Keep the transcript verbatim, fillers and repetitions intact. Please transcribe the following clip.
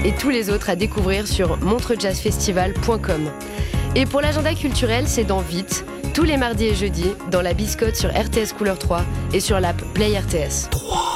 et tous les autres à découvrir sur montrejazzfestival point com. Et pour l'agenda culturel, c'est dans Vite, tous les mardis et jeudis, dans la Biscotte sur R T S Couleur trois et sur l'app Play R T S.